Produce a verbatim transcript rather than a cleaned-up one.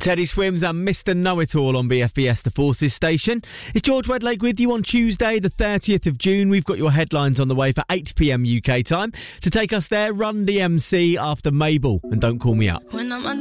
Teddy Swims and Mister Know-It-All on B F B S, the Forces station. It's George Wedlake with you on Tuesday, the thirtieth of June. We've got your headlines on the way for eight p m U K time. To take us there, Run D M C after Mabel and Don't Call Me Up. When I'm under